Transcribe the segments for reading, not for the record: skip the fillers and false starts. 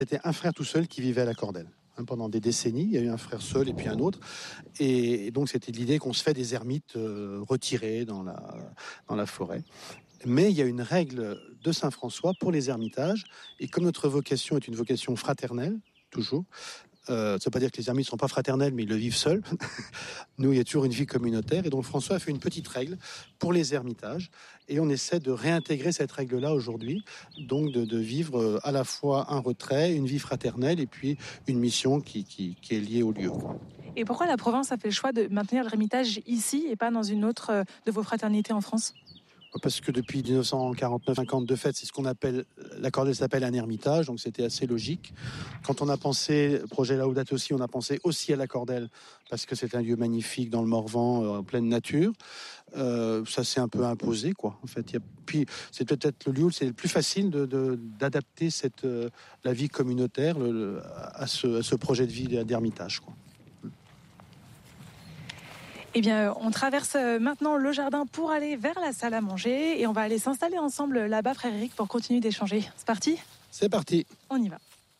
C'était un frère tout seul qui vivait à la Cordelle. Pendant des décennies, il y a eu un frère seul et puis un autre. Et donc, c'était l'idée qu'on se fait des ermites retirés dans la forêt. Mais il y a une règle de Saint François pour les ermitages. Et comme notre vocation est une vocation fraternelle, toujours, ça ne veut pas dire que les ermites ne sont pas fraternels, mais ils le vivent seuls. Nous, il y a toujours une vie communautaire. Et donc, François a fait une petite règle pour les ermitages. Et on essaie de réintégrer cette règle-là aujourd'hui. Donc, de vivre à la fois un retrait, une vie fraternelle et puis une mission qui est liée au lieu. Et pourquoi la province a fait le choix de maintenir l'ermitage ici et pas dans une autre de vos fraternités en France ? Parce que depuis 1949-50, de fait, c'est ce qu'on appelle, la Cordelle s'appelle un ermitage, donc c'était assez logique. Quand on a pensé, projet Laudato Si, on a pensé aussi à la Cordelle, parce que c'est un lieu magnifique dans le Morvan, en pleine nature. Ça s'est un peu imposé, quoi. En fait, puis c'est peut-être le lieu où c'est le plus facile d'adapter la vie communautaire à ce projet de vie d'ermitage, quoi. Eh bien, on traverse maintenant le jardin pour aller vers la salle à manger et on va aller s'installer ensemble là-bas, frère Eric, pour continuer d'échanger. C'est parti ? C'est parti. On y va.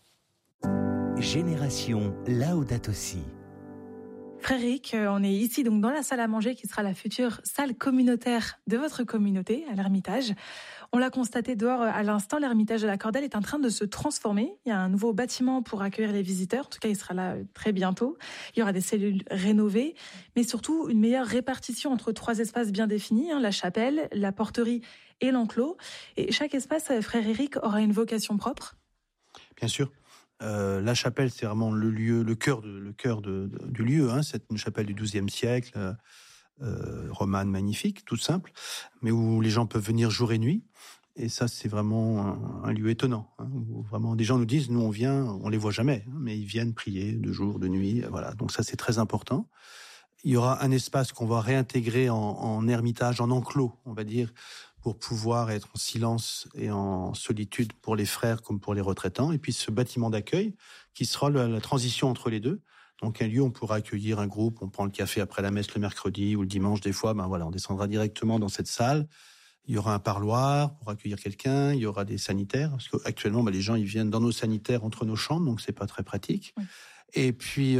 Génération Laudato Si. Frère Eric, on est ici donc dans la salle à manger qui sera la future salle communautaire de votre communauté, à l'Ermitage. On l'a constaté dehors à l'instant, l'Ermitage de la Cordelle est en train de se transformer. Il y a un nouveau bâtiment pour accueillir les visiteurs. En tout cas, il sera là très bientôt. Il y aura des cellules rénovées, mais surtout une meilleure répartition entre 3 espaces bien définis, la chapelle, la porterie et l'enclos. Et chaque espace, frère Eric, aura une vocation propre ? Bien sûr. La chapelle, c'est vraiment le lieu, le cœur du lieu. C'est une chapelle du XIIe siècle, romane magnifique, toute simple, mais où les gens peuvent venir jour et nuit. Et ça, c'est vraiment un lieu étonnant. Où vraiment, des gens nous disent, nous on vient, on les voit jamais, mais ils viennent prier de jour, de nuit. Voilà. Donc ça, c'est très important. Il y aura un espace qu'on va réintégrer en ermitage, en enclos, on va dire, pour pouvoir être en silence et en solitude pour les frères comme pour les retraitants. Et puis ce bâtiment d'accueil qui sera la transition entre les deux. Donc un lieu où on pourra accueillir un groupe, on prend le café après la messe le mercredi ou le dimanche des fois, on descendra directement dans cette salle. Il y aura un parloir pour accueillir quelqu'un, il y aura des sanitaires, parce qu'actuellement les gens ils viennent dans nos sanitaires entre nos chambres, donc c'est pas très pratique. Oui. Et puis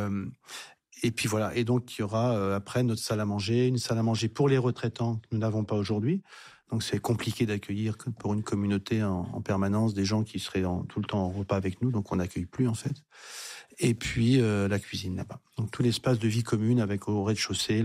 voilà. Et donc, il y aura après notre salle à manger, une salle à manger pour les retraitants que nous n'avons pas aujourd'hui. Donc, c'est compliqué d'accueillir pour une communauté en permanence des gens qui seraient tout le temps en repas avec nous. Donc, on n'accueille plus, en fait. Et puis, la cuisine là-bas. Donc, tout l'espace de vie commune avec au rez-de-chaussée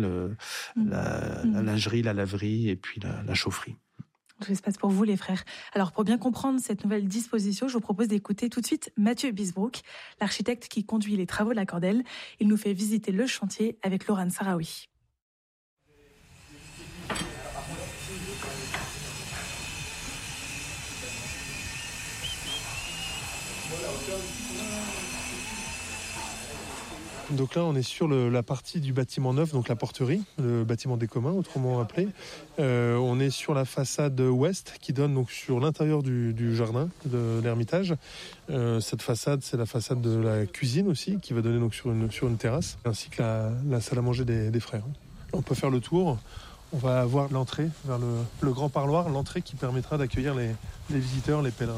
la lingerie, la laverie et puis la chaufferie. Tout l'espace pour vous, les frères. Alors, pour bien comprendre cette nouvelle disposition, je vous propose d'écouter tout de suite Mathieu Bisbrook, l'architecte qui conduit les travaux de la Cordelle. Il nous fait visiter le chantier avec Laurent Sarawi. Donc là, on est sur la partie du bâtiment neuf, donc la porterie, le bâtiment des communs, autrement appelé. On est sur la façade ouest qui donne donc sur l'intérieur du jardin de l'Ermitage. Cette façade, c'est la façade de la cuisine aussi, qui va donner donc sur une terrasse, ainsi que la salle à manger des frères. On peut faire le tour. On va avoir l'entrée vers le grand parloir, l'entrée qui permettra d'accueillir les visiteurs, les pèlerins.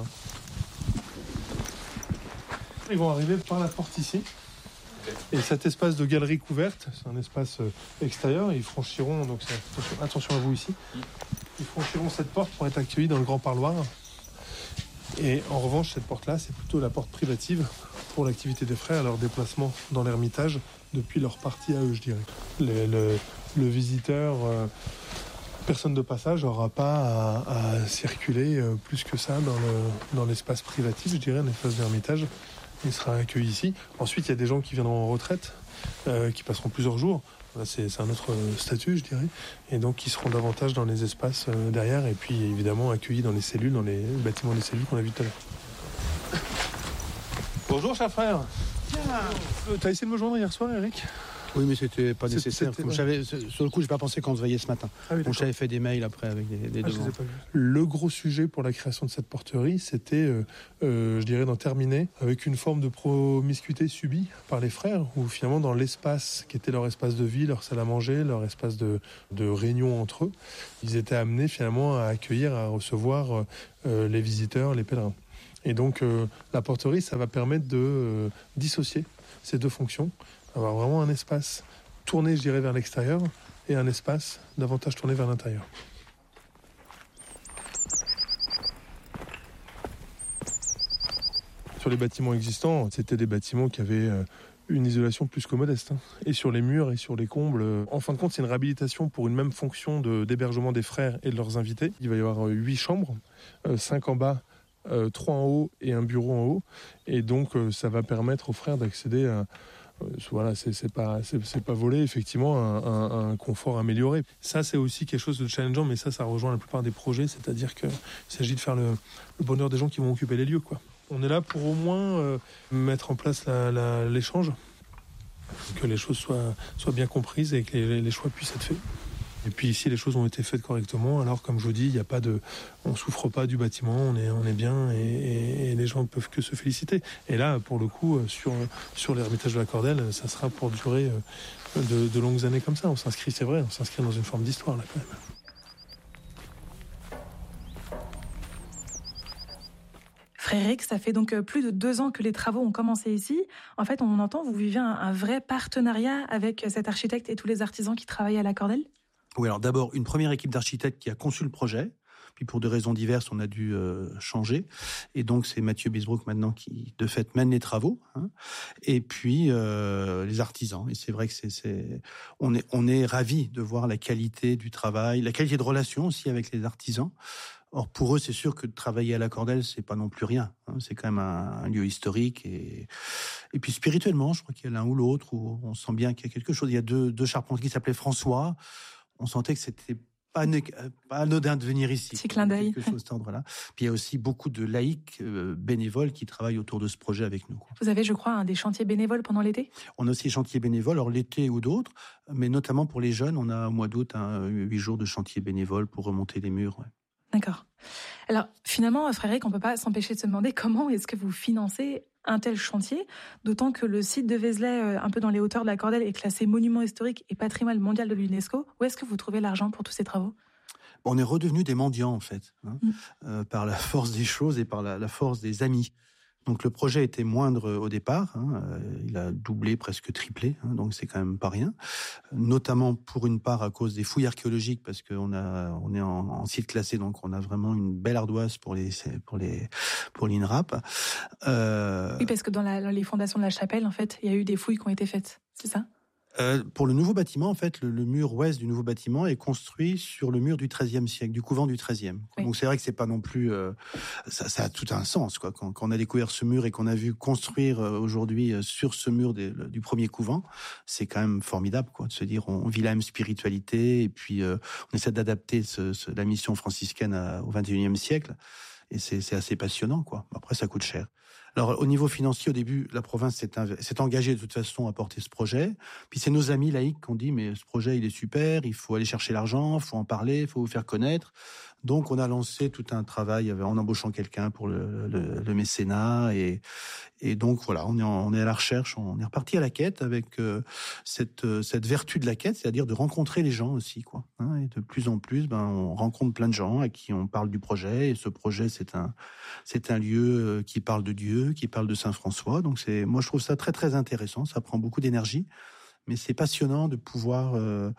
Ils vont arriver par la porte ici. Et cet espace de galerie couverte, c'est un espace extérieur. Ils franchiront, donc attention à vous ici, ils franchiront cette porte pour être accueillis dans le grand parloir. Et en revanche, cette porte-là, c'est plutôt la porte privative pour l'activité des frères, leur déplacement dans l'Ermitage depuis leur partie à eux, je dirais. Le visiteur, personne de passage, n'aura pas à circuler plus que ça dans l'espace privatif, je dirais, l'espace d'Ermitage. Il sera accueilli ici. Ensuite, il y a des gens qui viendront en retraite, qui passeront plusieurs jours. Là, c'est un autre statut, je dirais. Et donc, qui seront davantage dans les espaces derrière. Et puis, évidemment, accueillis dans les cellules, dans les bâtiments des cellules qu'on a vu tout à l'heure. Bonjour, cher frère. T'as essayé de me joindre hier soir, Eric ? Oui, mais c'était pas nécessaire. Sur le coup, j'ai pas pensé qu'on se voyait ce matin. Donc j'avais fait des mails après avec des demandes. Le gros sujet pour la création de cette porterie, c'était, je dirais, d'en terminer avec une forme de promiscuité subie par les frères, où finalement dans l'espace qui était leur espace de vie, leur salle à manger, leur espace de réunion entre eux, ils étaient amenés finalement à accueillir, à recevoir les visiteurs, les pèlerins. Et donc la porterie, ça va permettre de dissocier ces deux fonctions, avoir vraiment un espace tourné, je dirais, vers l'extérieur et un espace davantage tourné vers l'intérieur. Sur les bâtiments existants, c'était des bâtiments qui avaient une isolation plus que modeste. Et sur les murs et sur les combles, en fin de compte, c'est une réhabilitation pour une même fonction d'hébergement des frères et de leurs invités. Il va y avoir 8 chambres, 5 en bas, 3 en haut et un bureau en haut. Et donc, ça va permettre aux frères d'accéder à... Voilà, c'est pas volé, effectivement, un confort amélioré. Ça, c'est aussi quelque chose de challengeant, mais ça rejoint la plupart des projets, c'est-à-dire qu'il s'agit de faire le bonheur des gens qui vont occuper les lieux, quoi. On est là pour au moins mettre en place l'échange, que les choses soient bien comprises et que les choix puissent être faits. Et puis ici, les choses ont été faites correctement. Alors, comme je vous dis, on souffre pas du bâtiment, on est bien et les gens ne peuvent que se féliciter. Et là, pour le coup, sur l'Ermitage de la Cordelle, ça sera pour durer de longues années comme ça. On s'inscrit dans une forme d'histoire là quand même. Fréric, ça fait donc plus de 2 ans que les travaux ont commencé ici. En fait, on entend, vous vivez un vrai partenariat avec cet architecte et tous les artisans qui travaillent à la Cordelle ? Oui, alors d'abord, une première équipe d'architectes qui a conçu le projet. Puis pour des raisons diverses, on a dû changer. Et donc, c'est Mathieu Bisbrook maintenant qui, de fait, mène les travaux. Et puis, les artisans. Et c'est vrai que on est ravis de voir la qualité du travail, la qualité de relation aussi avec les artisans. Or, pour eux, c'est sûr que de travailler à la Cordelle, c'est pas non plus rien. C'est quand même un lieu historique. Et puis, spirituellement, je crois qu'il y a l'un ou l'autre où on sent bien qu'il y a quelque chose. Il y a deux charpentiers qui s'appelaient François. On sentait que c'était pas anodin de venir ici. Petit clin d'œil. Quelque chose d'ordre-là. Puis il y a aussi beaucoup de laïcs bénévoles qui travaillent autour de ce projet avec nous. Vous avez, je crois, des chantiers bénévoles pendant l'été ? On a aussi des chantiers bénévoles, alors l'été ou d'autres, mais notamment pour les jeunes, on a au mois d'août 8 jours de chantiers bénévoles pour remonter les murs. Ouais. D'accord. Alors finalement, Frédéric, on ne peut pas s'empêcher de se demander comment est-ce que vous financez un tel chantier, d'autant que le site de Vézelay, un peu dans les hauteurs de la Cordelle, est classé monument historique et patrimoine mondial de l'UNESCO. Où est-ce que vous trouvez l'argent pour tous ces travaux ? On est redevenus des mendiants, en fait, par la force des choses et par la force des amis. Donc le projet était moindre au départ, il a doublé, presque triplé, donc c'est quand même pas rien. Notamment pour une part à cause des fouilles archéologiques, parce qu'on est en site classé, donc on a vraiment une belle ardoise pour l'INRAP. Oui, parce que dans les fondations de la chapelle, en fait, il y a eu des fouilles qui ont été faites, c'est ça ? Pour le nouveau bâtiment, en fait, le mur ouest du nouveau bâtiment est construit sur le mur du XIIIe siècle, du couvent du XIIIe. Oui. Donc c'est vrai que c'est pas non plus, ça a tout un sens, quoi. Quand on a découvert ce mur et qu'on a vu construire aujourd'hui sur ce mur du premier couvent, c'est quand même formidable, quoi, de se dire on vit la même spiritualité et puis on essaie d'adapter la mission franciscaine au XXIe siècle. Et c'est assez passionnant, quoi. Après, ça coûte cher. Alors, au niveau financier, au début, la province s'est engagée de toute façon à porter ce projet. Puis c'est nos amis laïcs qui ont dit, mais ce projet, il est super, il faut aller chercher l'argent, il faut en parler, il faut vous faire connaître. Donc, on a lancé tout un travail en embauchant quelqu'un pour le mécénat. Et donc, voilà, on est à la recherche, on est reparti à la quête avec cette vertu de la quête, c'est-à-dire de rencontrer les gens aussi, quoi. Et de plus en plus, on rencontre plein de gens à qui on parle du projet. Et ce projet, c'est un lieu qui parle de Dieu, qui parle de Saint François. Donc, moi, je trouve ça très, très intéressant. Ça prend beaucoup d'énergie. Mais c'est passionnant de pouvoir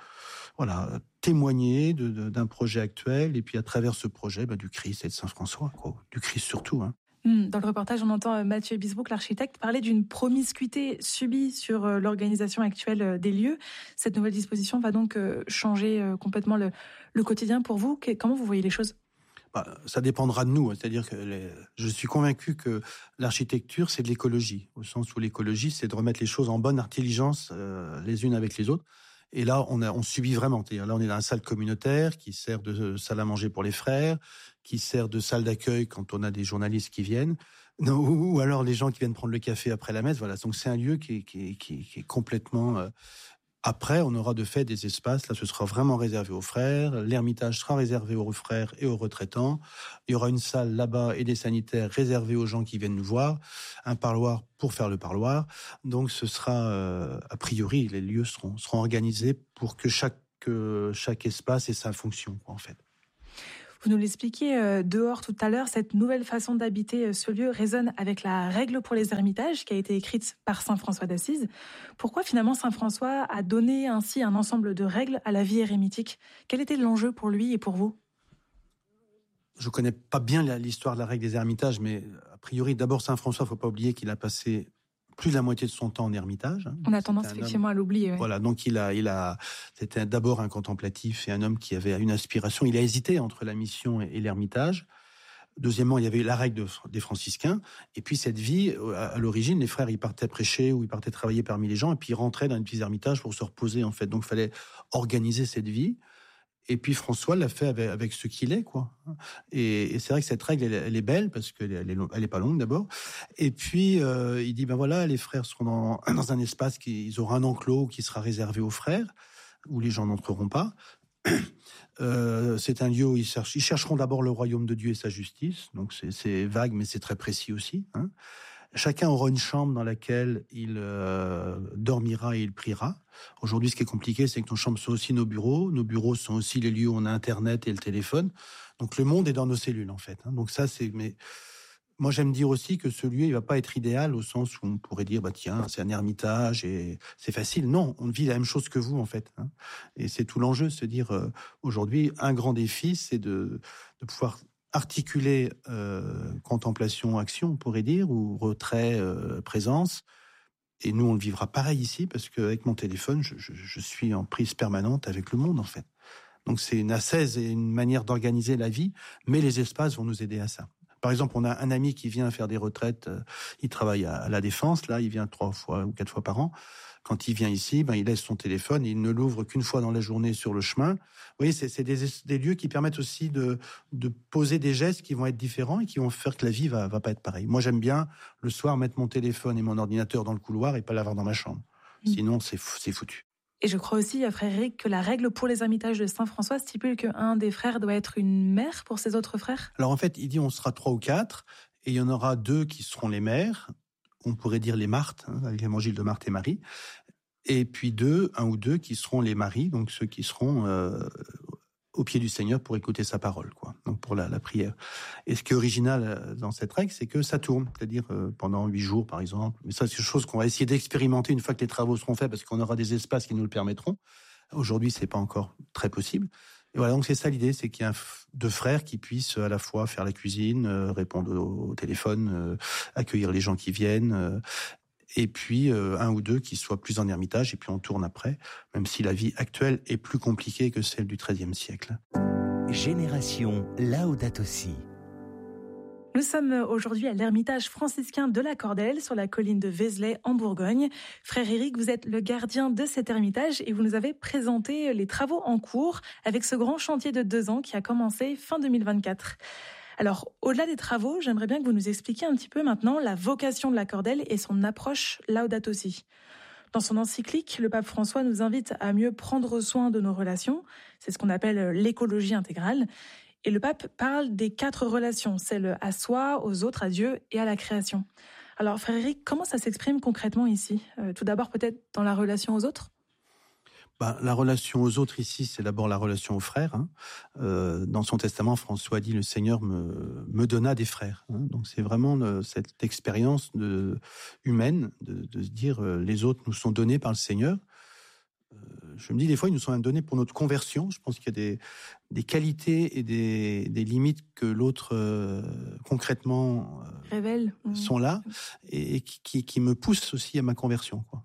témoigner d'un projet actuel et puis à travers ce projet du Christ et de Saint François, quoi. Du Christ surtout. Dans le reportage, on entend Mathieu Bisbrook, l'architecte, parler d'une promiscuité subie sur l'organisation actuelle des lieux. Cette nouvelle disposition va donc changer complètement le quotidien pour vous. Comment vous voyez les choses ? Ça dépendra de nous. C'est-à-dire que je suis convaincu que l'architecture, c'est de l'écologie, au sens où l'écologie, c'est de remettre les choses en bonne intelligence les unes avec les autres. Et là, on subit vraiment. C'est-à-dire, là, on est dans une salle communautaire qui sert de salle à manger pour les frères, qui sert de salle d'accueil quand on a des journalistes qui viennent, ou alors les gens qui viennent prendre le café après la messe. Voilà. Donc, c'est un lieu qui est complètement... Après, on aura de fait des espaces. Là, ce sera vraiment réservé aux frères. L'ermitage sera réservé aux frères et aux retraitants. Il y aura une salle là-bas et des sanitaires réservés aux gens qui viennent nous voir. Un parloir pour faire le parloir. Donc, ce sera, a priori, les lieux seront organisés pour que chaque espace ait sa fonction, quoi, en fait. Vous nous l'expliquiez dehors tout à l'heure, cette nouvelle façon d'habiter ce lieu résonne avec la règle pour les ermitages qui a été écrite par saint François d'Assise. Pourquoi finalement saint François a donné ainsi un ensemble de règles à la vie érémitique? Quel était l'enjeu pour lui et pour vous? Je connais pas bien l'histoire de la règle des ermitages, mais a priori, d'abord saint François, faut pas oublier qu'il a passé plus de la moitié de son temps en ermitage. On a tendance effectivement à l'oublier. Ouais. Voilà, donc c'était d'abord un contemplatif et un homme qui avait une aspiration. Il a hésité entre la mission et l'ermitage. Deuxièmement, il y avait la règle des franciscains. Et puis cette vie, à l'origine, les frères, ils partaient prêcher ou ils partaient travailler parmi les gens et puis ils rentraient dans les petits ermitages pour se reposer, en fait. Donc il fallait organiser cette vie. Et puis François l'a fait avec ce qu'il est, quoi. Et c'est vrai que cette règle, elle est belle parce qu'elle est pas longue d'abord. Et puis il dit, ben voilà, les frères seront dans un espace ils auront un enclos qui sera réservé aux frères, où les gens n'entreront pas. C'est un lieu où ils chercheront d'abord le royaume de Dieu et sa justice. Donc c'est vague, mais c'est très précis aussi. Hein. Chacun aura une chambre dans laquelle il dormira et il priera. Aujourd'hui, ce qui est compliqué, c'est que nos chambres sont aussi nos bureaux. Nos bureaux sont aussi les lieux où on a Internet et le téléphone. Donc le monde est dans nos cellules, en fait. Donc ça, mais moi, j'aime dire aussi que ce lieu, il va pas être idéal au sens où on pourrait dire, bah tiens, c'est un ermitage et c'est facile. Non, on vit la même chose que vous, en fait. Et c'est tout l'enjeu, se dire aujourd'hui, un grand défi, c'est de pouvoir articuler contemplation, action, on pourrait dire, ou retrait, présence. Et nous, on le vivra pareil ici, parce qu'avec mon téléphone, je suis en prise permanente avec le monde, en fait. Donc c'est une ascèse et une manière d'organiser la vie, mais les espaces vont nous aider à ça. Par exemple, on a un ami qui vient faire des retraites, il travaille à la Défense, là, il vient 3 fois ou 4 fois par an. Quand il vient ici, il laisse son téléphone, il ne l'ouvre qu'une fois dans la journée sur le chemin. Vous voyez, c'est des lieux qui permettent aussi de poser des gestes qui vont être différents et qui vont faire que la vie va pas être pareille. Moi, j'aime bien le soir mettre mon téléphone et mon ordinateur dans le couloir et pas l'avoir dans ma chambre. Sinon, c'est foutu. Et je crois aussi, frère Eric, que la règle pour les ermitages de saint François stipule qu'un des frères doit être une mère pour ses autres frères. Alors en fait, il dit on sera 3 ou 4 et il y en aura 2 qui seront les mères. On pourrait dire les Marthes, avec l'évangile de Marthe et Marie. Et puis 1 ou 2 qui seront les maris, donc ceux qui seront au pied du Seigneur pour écouter sa parole, quoi. Donc pour la prière. Et ce qui est original dans cette règle, c'est que ça tourne, c'est-à-dire pendant 8 jours, par exemple. Mais ça, c'est quelque chose qu'on va essayer d'expérimenter une fois que les travaux seront faits, parce qu'on aura des espaces qui nous le permettront. Aujourd'hui, c'est pas encore très possible. Et voilà, donc c'est ça l'idée, c'est qu'il y a 2 frères qui puissent à la fois faire la cuisine, répondre au téléphone, accueillir les gens qui viennent. Et puis 1 ou 2 qui soient plus en ermitage, et puis on tourne après, même si la vie actuelle est plus compliquée que celle du XIIIe siècle. Génération Laudato Si. Nous sommes aujourd'hui à l'ermitage franciscain de la Cordelle, sur la colline de Vézelay, en Bourgogne. Frère Éric, vous êtes le gardien de cet ermitage et vous nous avez présenté les travaux en cours avec ce grand chantier de 2 ans qui a commencé fin 2024. Alors, au-delà des travaux, j'aimerais bien que vous nous expliquiez un petit peu maintenant la vocation de la Cordelle et son approche Laudato Si. Dans son encyclique, le pape François nous invite à mieux prendre soin de nos relations. C'est ce qu'on appelle l'écologie intégrale. Et le pape parle des 4 relations, celles à soi, aux autres, à Dieu et à la création. Alors, frère Éric, comment ça s'exprime concrètement ici ? Tout d'abord, peut-être dans la relation aux autres ? La relation aux autres ici, c'est d'abord la relation aux frères. Dans son testament, François dit « Le Seigneur me donna des frères ». Donc c'est vraiment cette expérience humaine de se dire les autres nous sont donnés par le Seigneur. Je me dis des fois, ils nous sont même donnés pour notre conversion. Je pense qu'il y a des qualités et des limites que l'autre concrètement révèle sont là et qui me poussent aussi à ma conversion, quoi.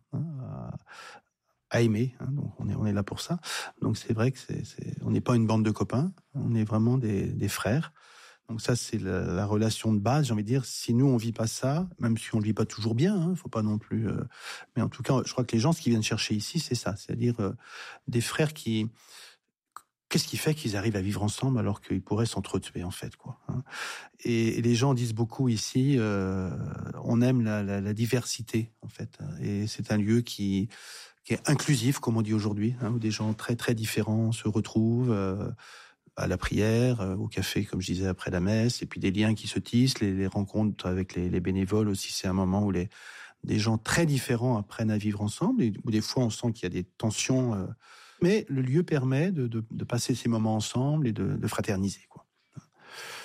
À aimer, donc on est là pour ça. Donc c'est vrai que on n'est pas une bande de copains, on est vraiment des frères. Donc ça c'est la relation de base, j'ai envie de dire. Si nous on vit pas ça, même si on le vit pas toujours bien, faut pas non plus. Mais en tout cas, je crois que les gens, ce qu'ils viennent chercher ici, c'est ça, c'est-à-dire des frères qui. Qu'est-ce qui fait qu'ils arrivent à vivre ensemble alors qu'ils pourraient s'entretuer, en fait, quoi. Et les gens disent beaucoup ici, on aime la diversité, en fait. Et c'est un lieu qui est inclusif, comme on dit aujourd'hui, où des gens très très différents se retrouvent à la prière, au café, comme je disais, après la messe, et puis des liens qui se tissent, les rencontres avec les bénévoles aussi, c'est un moment où des gens très différents apprennent à vivre ensemble, et où des fois on sent qu'il y a des tensions, mais le lieu permet de passer ces moments ensemble et de fraterniser, quoi.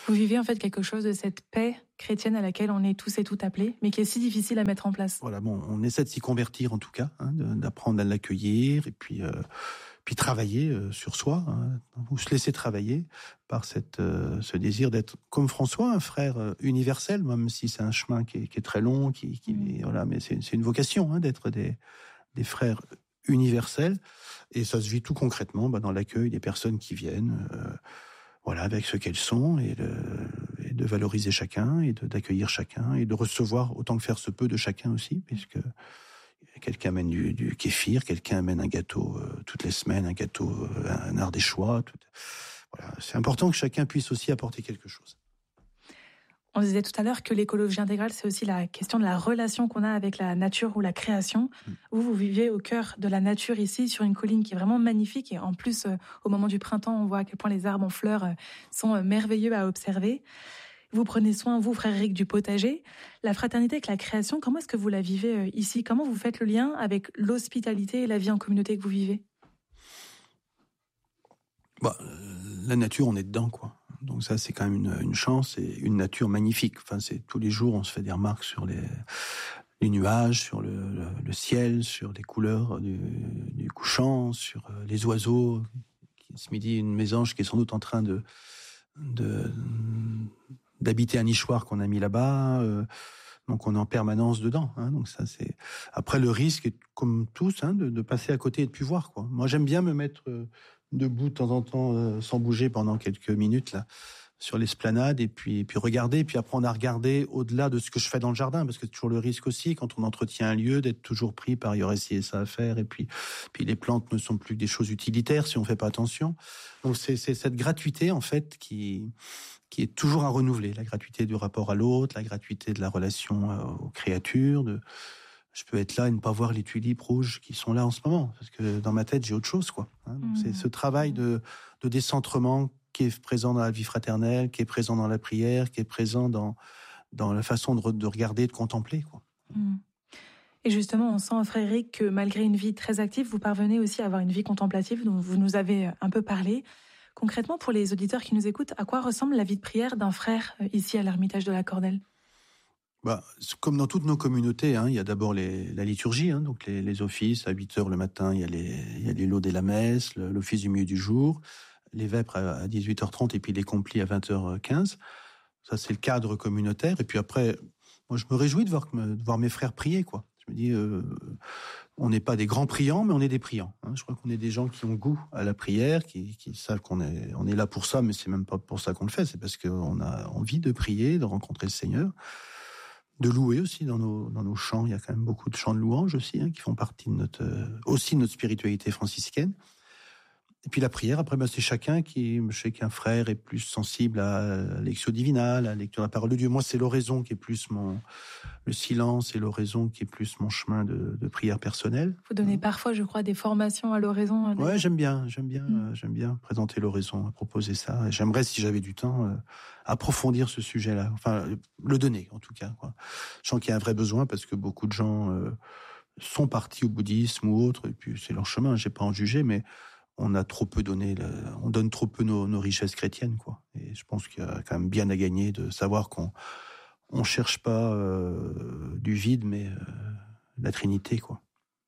Vous vivez en fait quelque chose de cette paix chrétienne à laquelle on est tous et toutes appelés, mais qui est si difficile à mettre en place. Voilà, bon, on essaie de s'y convertir en tout cas, d'apprendre à l'accueillir et puis travailler sur soi, ou se laisser travailler par ce désir d'être comme François, un frère universel, même si c'est un chemin qui est très long, voilà, mais c'est une vocation d'être des frères universels, et ça se vit tout concrètement dans l'accueil des personnes qui viennent, voilà, avec ce qu'elles sont, et de valoriser chacun, et d'accueillir chacun, et de recevoir autant que faire se peut de chacun aussi, puisque quelqu'un amène du kéfir, quelqu'un amène un gâteau toutes les semaines, un gâteau, un ardéchois. Voilà. C'est important que chacun puisse aussi apporter quelque chose. On disait tout à l'heure que l'écologie intégrale, c'est aussi la question de la relation qu'on a avec la nature ou la création. Vous vivez au cœur de la nature ici, sur une colline qui est vraiment magnifique. Et en plus, au moment du printemps, on voit à quel point les arbres en fleurs sont merveilleux à observer. Vous prenez soin, vous, frère Eric, du potager. La fraternité avec la création, comment est-ce que vous la vivez ici? Comment vous faites le lien avec l'hospitalité et la vie en communauté que vous vivez? La nature, on est dedans, quoi. Donc ça, c'est quand même une chance, et une nature magnifique. Enfin, c'est tous les jours, on se fait des remarques sur les nuages, sur le ciel, sur les couleurs du couchant, sur les oiseaux. Ce midi, une mésange qui est sans doute en train d'habiter un nichoir qu'on a mis là-bas. Donc on est en permanence dedans. Donc ça, c'est. Après, le risque est, comme tous, de passer à côté et de plus voir, quoi. Moi, j'aime bien me mettre debout de temps en temps, sans bouger pendant quelques minutes là, sur l'esplanade, et puis regarder, et puis apprendre à regarder au-delà de ce que je fais dans le jardin, parce que c'est toujours le risque aussi, quand on entretient un lieu, d'être toujours pris par il y aurait ci et ça à faire, et puis les plantes ne sont plus que des choses utilitaires si on fait pas attention. Donc c'est cette gratuité en fait qui est toujours à renouveler, la gratuité du rapport à l'autre, la gratuité de la relation aux créatures. Je peux être là et ne pas voir les tulipes rouges qui sont là en ce moment, parce que dans ma tête, j'ai autre chose, quoi. Donc c'est ce travail de décentrement qui est présent dans la vie fraternelle, qui est présent dans la prière, qui est présent dans la façon de regarder, de contempler, quoi. Et justement, on sent, frère Eric, que malgré une vie très active, vous parvenez aussi à avoir une vie contemplative, dont vous nous avez un peu parlé. Concrètement, pour les auditeurs qui nous écoutent, à quoi ressemble la vie de prière d'un frère ici à l'Ermitage de la Cordelle? Comme dans toutes nos communautés, il y a d'abord la liturgie, donc les offices. À 8h le matin, il y a les laudes et la messe, l'office du milieu du jour, les vêpres à 18h30 et puis les complis à 20h15. Ça, c'est le cadre communautaire. Et puis après, moi, je me réjouis de voir mes frères prier, quoi. Je me dis, on n'est pas des grands priants, mais on est des priants. Je crois qu'on est des gens qui ont goût à la prière, qui savent qu'on est là pour ça, mais c'est même pas pour ça qu'on le fait. C'est parce qu'on a envie de prier, de rencontrer le Seigneur. De louer aussi dans nos chants. Il y a quand même beaucoup de chants de louange aussi, qui font partie de notre spiritualité franciscaine. Et puis la prière, après, c'est chacun je sais qu'un frère est plus sensible à la lectio divina, à la lecture de la parole de Dieu. Moi, c'est l'oraison qui est plus le silence, et l'oraison qui est plus mon chemin de prière personnelle. Vous donnez parfois, je crois, des formations à l'oraison. Ouais, j'aime bien présenter l'oraison, proposer ça. Et j'aimerais, si j'avais du temps, approfondir ce sujet-là. Enfin, le donner, en tout cas, quoi. Je sens qu'il y a un vrai besoin, parce que beaucoup de gens sont partis au bouddhisme ou autre, et puis c'est leur chemin, j'ai pas à en juger, mais on a trop peu donné, on donne trop peu nos richesses chrétiennes, quoi. Et je pense qu'il y a quand même bien à gagner de savoir qu'on cherche pas du vide, mais la Trinité, quoi.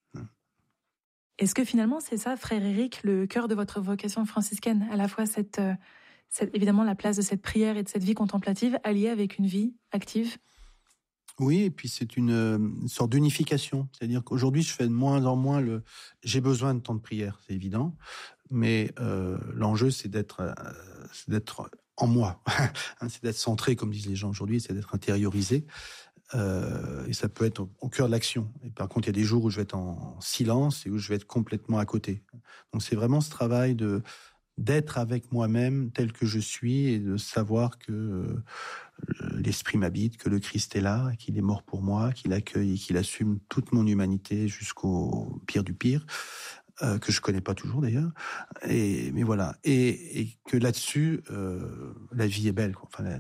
Est-ce que finalement c'est ça, frère Eric, le cœur de votre vocation franciscaine, à la fois évidemment la place de cette prière et de cette vie contemplative alliée avec une vie active? Oui, et puis c'est une sorte d'unification. C'est-à-dire qu'aujourd'hui, je fais de moins en moins j'ai besoin de temps de prière, c'est évident. Mais l'enjeu, c'est d'être en moi. C'est d'être centré, comme disent les gens aujourd'hui, c'est d'être intériorisé. Et ça peut être au cœur de l'action. Et par contre, il y a des jours où je vais être en silence et où je vais être complètement à côté. Donc c'est vraiment ce travail d'être avec moi-même tel que je suis, et de savoir que l'Esprit m'habite, que le Christ est là, qu'il est mort pour moi, qu'il accueille et qu'il assume toute mon humanité jusqu'au pire du pire, que je connais pas toujours d'ailleurs. Mais voilà, et que là-dessus, la vie est belle, quoi. Enfin,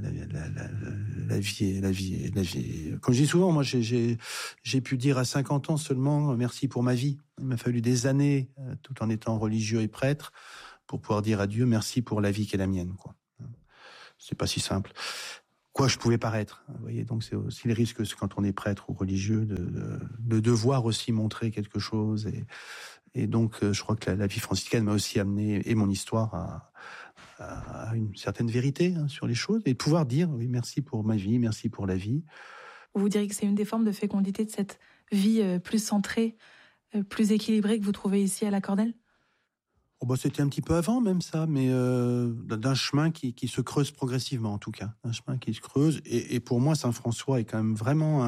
la vie. Comme je dis souvent, moi, j'ai pu dire à 50 ans seulement merci pour ma vie. Il m'a fallu des années, tout en étant religieux et prêtre, pour pouvoir dire à Dieu merci pour la vie qui est la mienne, quoi. c'est pas si simple. Quoi je pouvais paraître. Vous voyez, donc c'est aussi le risque quand on est prêtre ou religieux de devoir aussi montrer quelque chose. Et donc, je crois que la vie franciscaine m'a aussi amené, et mon histoire, à une certaine vérité sur les choses, et de pouvoir dire, oui, merci pour ma vie, merci pour la vie. Vous diriez que c'est une des formes de fécondité de cette vie plus centrée, plus équilibrée que vous trouvez ici à la Cordelle ? C'était un petit peu avant même ça, mais d'un chemin qui se creuse progressivement en tout cas. Un chemin qui se creuse, et pour moi, Saint François est quand même vraiment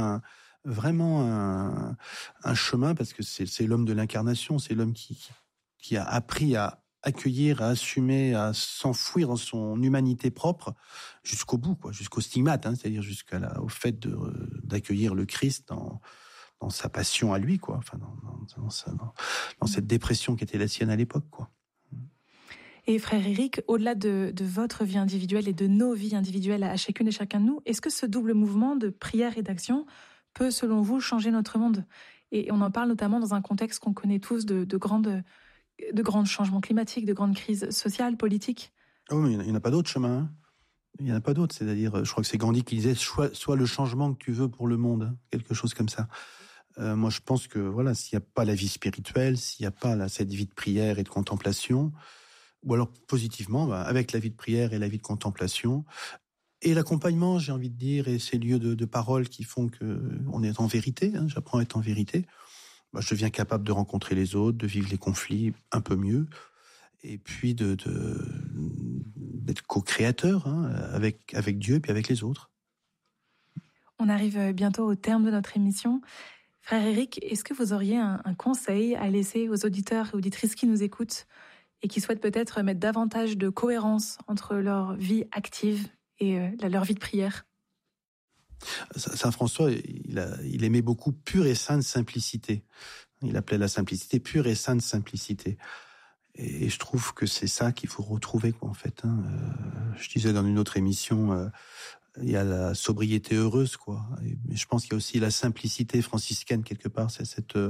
un chemin, parce que c'est l'homme de l'incarnation, c'est l'homme qui a appris à accueillir, à assumer, à s'enfouir dans son humanité propre jusqu'au bout, quoi, jusqu'au stigmate, c'est-à-dire au fait d'accueillir le Christ dans sa passion à lui, quoi, enfin dans cette dépression qui était la sienne à l'époque, quoi. Et frère Éric, au-delà de votre vie individuelle et de nos vies individuelles à chacune et chacun de nous, est-ce que ce double mouvement de prière et d'action peut, selon vous, changer notre monde ? Et on en parle notamment dans un contexte qu'on connaît tous de grands changements climatiques, de grandes crises sociales, politiques. Oh, mais il n'y en a pas d'autre chemin. Il n'y en a pas d'autre. C'est-à-dire, je crois que c'est Gandhi qui disait sois le changement que tu veux pour le monde, quelque chose comme ça. Moi, je pense que voilà, s'il n'y a pas la vie spirituelle, s'il n'y a pas cette vie de prière et de contemplation, ou alors positivement, avec la vie de prière et la vie de contemplation, et l'accompagnement, j'ai envie de dire, et ces lieux de parole qui font qu'on est en vérité, j'apprends à être en vérité, je deviens capable de rencontrer les autres, de vivre les conflits un peu mieux, et puis d'être co-créateur avec Dieu et puis avec les autres. On arrive bientôt au terme de notre émission. Frère Éric, est-ce que vous auriez un conseil à laisser aux auditeurs et auditrices qui nous écoutent et qui souhaitent peut-être mettre davantage de cohérence entre leur vie active et leur vie de prière ? Saint François, il aimait beaucoup pure et sainte simplicité. Il appelait la simplicité pure et sainte simplicité. Et je trouve que c'est ça qu'il faut retrouver, quoi, en fait. Je disais dans une autre émission, il y a la sobriété heureuse, quoi. Mais je pense qu'il y a aussi la simplicité franciscaine quelque part. C'est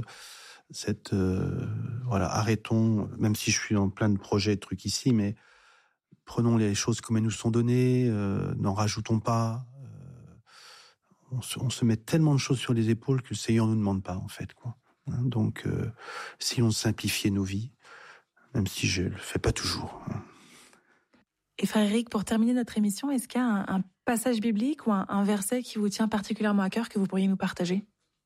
voilà, arrêtons, même si je suis dans plein de projets, de trucs ici, mais prenons les choses comme elles nous sont données, n'en rajoutons pas. On se met tellement de choses sur les épaules que le Seigneur ne nous demande pas, en fait, quoi. Donc, si on simplifiait nos vies, même si je le fais pas toujours. Et frère Éric, pour terminer notre émission, est-ce qu'il y a un passage biblique ou un verset qui vous tient particulièrement à cœur que vous pourriez nous partager ?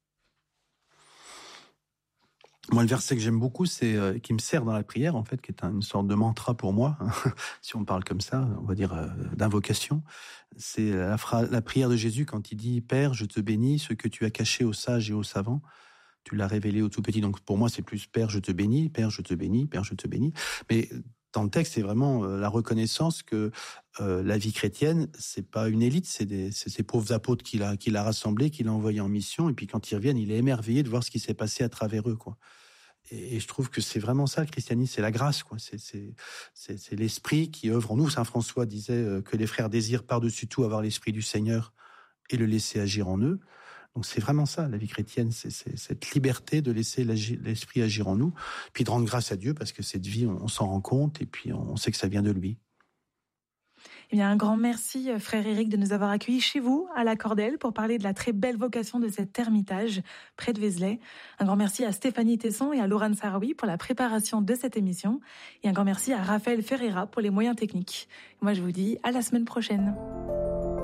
Moi, le verset que j'aime beaucoup, c'est qui me sert dans la prière, en fait, qui est une sorte de mantra pour moi, si on parle comme ça, on va dire d'invocation. C'est la prière de Jésus quand il dit « Père, je te bénis, ce que tu as caché aux sages et aux savants, tu l'as révélé aux tout petits. » Donc pour moi, c'est plus « Père, je te bénis, Père, je te bénis, Père, je te bénis ». Mais dans le texte, c'est vraiment la reconnaissance que la vie chrétienne, c'est pas une élite, c'est ces pauvres apôtres qu'il a rassemblés, qu'il a envoyés en mission, et puis quand ils reviennent, il est émerveillé de voir ce qui s'est passé à travers eux, quoi. Et je trouve que c'est vraiment ça, le christianisme, c'est la grâce, quoi. C'est l'esprit qui œuvre en nous. Saint François disait que les frères désirent par-dessus tout avoir l'esprit du Seigneur et le laisser agir en eux. Donc c'est vraiment ça, la vie chrétienne, c'est cette liberté de laisser l'esprit agir en nous, puis de rendre grâce à Dieu, parce que cette vie, on s'en rend compte, et puis on sait que ça vient de lui. Eh bien, un grand merci, frère Éric, de nous avoir accueillis chez vous, à la Cordelle, pour parler de la très belle vocation de cet ermitage près de Vézelay. Un grand merci à Stéphanie Tesson et à Laurent Saroui pour la préparation de cette émission. Et un grand merci à Raphaël Ferreira pour les moyens techniques. Moi, je vous dis à la semaine prochaine.